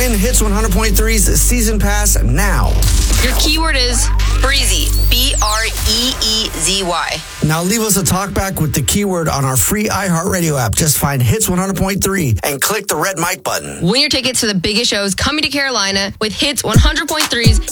Win Hits 100.3's season pass now. Your keyword is Breezy. Breezy. Now leave us a talkback with the keyword on our free iHeartRadio app. Just find Hits 100.3 and click the red mic button. Win your tickets to the biggest shows coming to Carolina with Hits 100.3's